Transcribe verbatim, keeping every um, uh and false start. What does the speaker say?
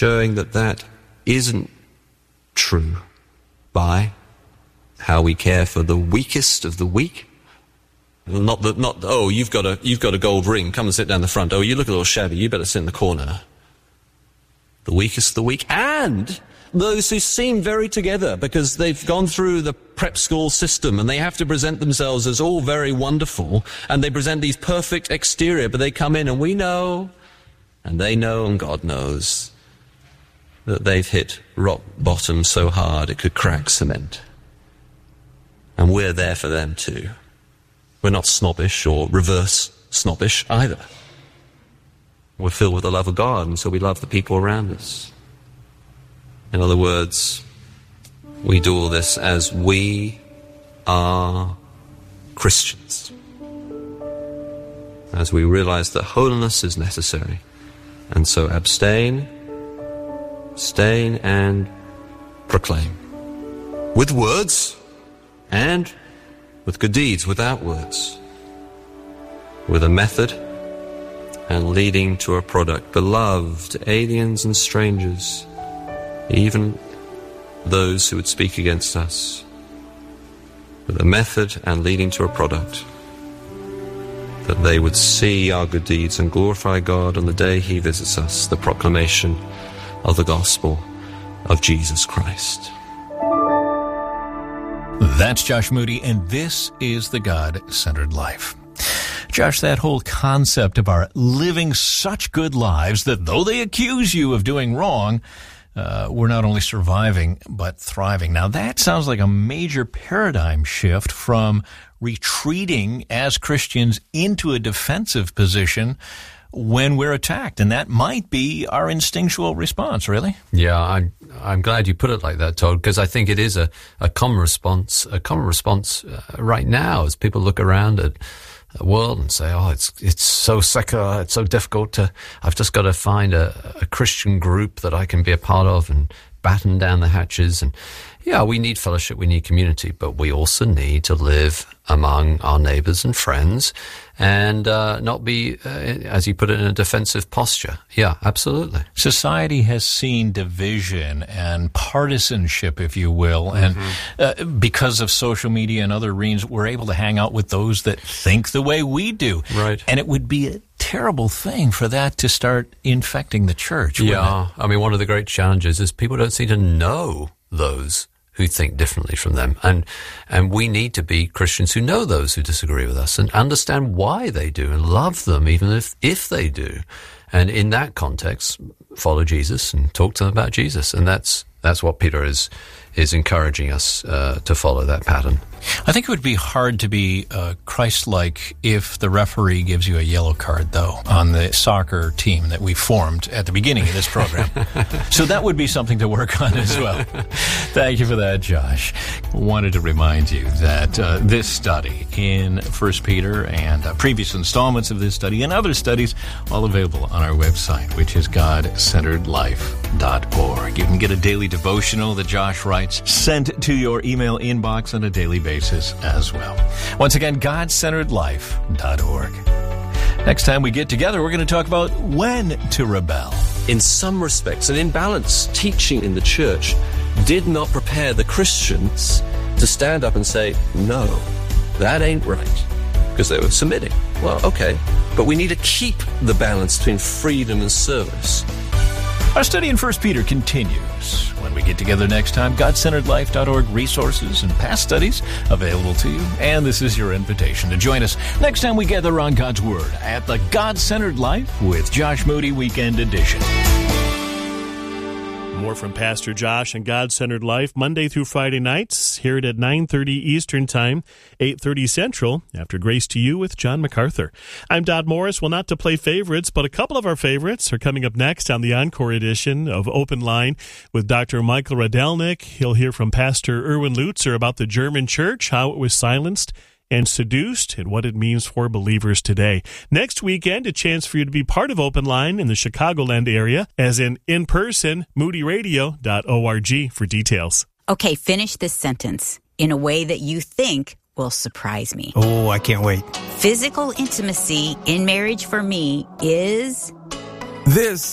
showing that that isn't true by how we care for the weakest of the weak. Not that, not, oh, you've got a, you've got a gold ring, come and sit down the front. Oh, you look a little shabby, you better sit in the corner. The weakest of the weak, and those who seem very together because they've gone through the prep school system and they have to present themselves as all very wonderful, and they present these perfect exterior, but they come in and we know, and they know, and God knows, that they've hit rock bottom so hard it could crack cement. And we're there for them too. We're not snobbish or reverse snobbish either. We're filled with the love of God, and so we love the people around us. In other words, we do all this as we are Christians, as we realize that holiness is necessary. And so abstain, abstain, and proclaim. With words, and with good deeds, without words. With a method, and leading to a product. Beloved, aliens and strangers, even those who would speak against us. With a method, and leading to a product. That they would see our good deeds and glorify God on the day He visits us, the proclamation of the gospel of Jesus Christ. That's Josh Moody, and this is the God-Centered Life. Josh, that whole concept of our living such good lives that though they accuse you of doing wrong, uh, we're not only surviving, but thriving. Now, that sounds like a major paradigm shift from retreating as Christians into a defensive position when we're attacked, and that might be our instinctual response, really. Yeah, I'm I'm glad you put it like that, Todd, because I think it is a, a common response, a common response uh, right now as people look around at the world and say, oh, it's it's so secular, it's so difficult to, I've just got to find a, a Christian group that I can be a part of and batten down the hatches. And yeah, we need fellowship, we need community, but we also need to live among our neighbors and friends and uh, not be, uh, as you put it, in a defensive posture. Yeah, absolutely. Society has seen division and partisanship, if you will, and mm-hmm. uh, because of social media and other arenas, we're able to hang out with those that think the way we do. Right. And it would be a terrible thing for that to start infecting the church. Yeah, I mean, one of the great challenges is people don't seem to know those who think differently from them. And and we need to be Christians who know those who disagree with us and understand why they do and love them even if, if they do. And in that context, follow Jesus and talk to them about Jesus. And that's that's what Peter is is encouraging us uh, to follow that pattern. I think it would be hard to be uh, Christ-like if the referee gives you a yellow card, though, on the soccer team that we formed at the beginning of this program. So that would be something to work on as well. Thank you for that, Josh. Wanted to remind you that uh, this study in First Peter and uh, previous installments of this study and other studies, all available on our website, which is god centered life dot org. You can get a daily devotional that Josh writes sent to your email inbox on a daily basis as well. Once again, god centered life dot org. Next time we get together, we're going to talk about when to rebel. In some respects, an imbalanced teaching in the church did not prepare the Christians to stand up and say, no, that ain't right, because they were submitting. Well, okay, but we need to keep the balance between freedom and service. Our study in First Peter continues when we get together next time. god centered life dot org resources and past studies available to you. And this is your invitation to join us next time we gather on God's Word at the God-Centered Life with Josh Moody Weekend Edition. More from Pastor Josh and God-Centered Life Monday through Friday nights. Hear it at nine thirty Eastern Time, eight thirty Central, after Grace to You with John MacArthur. I'm Dodd Morris. Well, not to play favorites, but a couple of our favorites are coming up next on the Encore edition of Open Line with Doctor Michael Radelnik. He'll hear from Pastor Erwin Lutzer about the German church, how it was silenced and seduced, and what it means for believers today. Next weekend, a chance for you to be part of Open Line in the Chicagoland area, as in in-person, moody radio dot org for details. Okay, finish this sentence in a way that you think will surprise me. Oh, I can't wait. Physical intimacy in marriage for me is... This